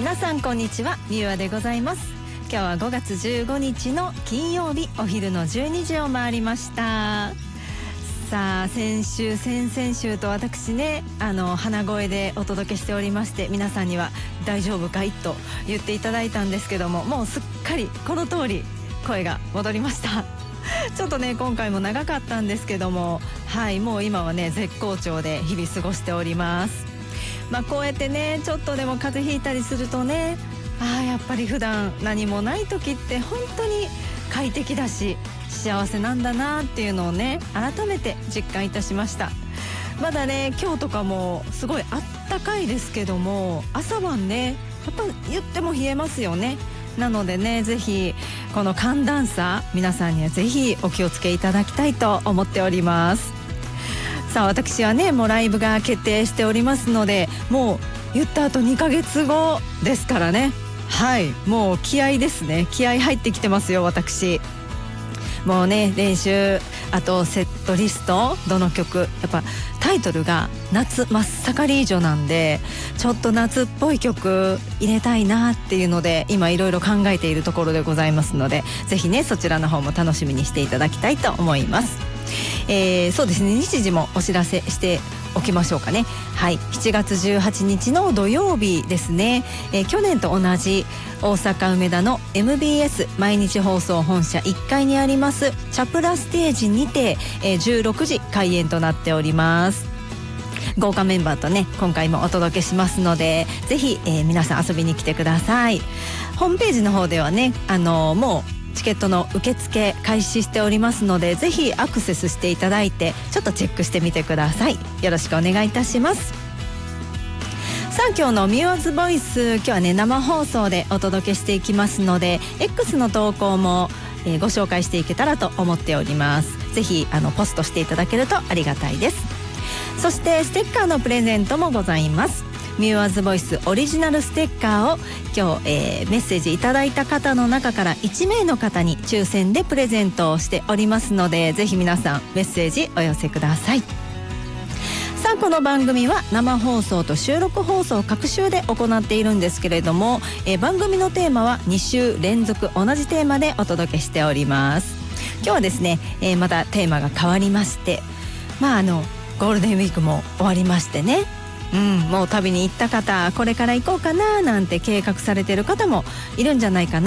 皆さんこんにちは、みゆあでございます。今日は5月15日の金曜日、お昼の12時を回りました。さあ、先々週と私ね、鼻声でお届けしておりまして、皆さんには大丈夫かいと言っていただいたんですけども、もうすっかりこの通り声が戻りましたちょっとね、今回も長かったんですけども、はい、もう今はね絶好調で日々過ごしております。こうやってね、ちょっとでも風邪ひいたりするとね、やっぱり普段何もない時って本当に快適だし幸せなんだなっていうのをね、改めて実感いたしました。まだね、今日とかもすごいあったかいですけども、朝晩ね、やっぱ言っても冷えますよね。なのでね、ぜひこの寒暖差、皆さんにはぜひお気をつけいただきたいと思っております。さあ、私はね、もうライブが決定しておりますので、もう言った後2ヶ月後ですからね。はい、もう気合ですね。気合入ってきてますよ、私。もうね、練習、あとセットリスト、どの曲、やっぱタイトルが夏真っ盛り以上なんで、ちょっと夏っぽい曲入れたいなっていうので、今いろいろ考えているところでございますので、ぜひね、そちらの方も楽しみにしていただきたいと思います。そうですね、日時もお知らせしておきましょうかね。はい、7月18日の土曜日ですね。去年と同じ大阪梅田の MBS 毎日放送本社1階にありますチャプラステージにて、16時開演となっております。豪華メンバーとね、今回もお届けしますので、ぜひ、皆さん遊びに来てください。ホームページの方ではね、もうチケットの受付開始しておりますので、ぜひアクセスしていただいて、ちょっとチェックしてみてください。よろしくお願いいたします。さあ、今日のミュアズボイス、今日はね、生放送でお届けしていきますので、 X の投稿も、ご紹介していけたらと思っております。ぜひポストしていただけるとありがたいです。そしてステッカーのプレゼントもございます。ミュアズボイスオリジナルステッカーを今日、メッセージいただいた方の中から1名の方に抽選でプレゼントをしておりますので、ぜひ皆さんメッセージお寄せください。さあ、この番組は生放送と収録放送各週で行っているんですけれども、番組のテーマは2週連続同じテーマでお届けしております。今日はですね、またテーマが変わりまして、ゴールデンウィークも終わりましてね、もう旅に行った方、これから行こうかななんて計画されている方もいるんじゃないかな